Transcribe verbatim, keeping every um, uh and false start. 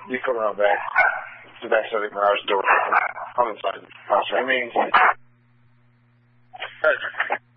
You come around back. It's the back side of the garage door. I'm inside the house. I mean,